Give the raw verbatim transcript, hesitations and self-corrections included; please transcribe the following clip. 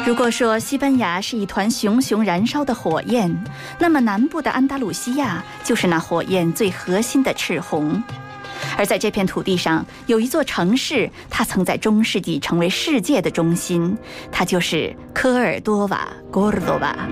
如果说西班牙是一团熊熊燃烧的火焰，那么南部的安达鲁西亚就是那火焰最核心的赤红。而在这片土地上，有一座城市，它曾在中世纪成为世界的中心，它就是科尔多瓦 （Córdoba）。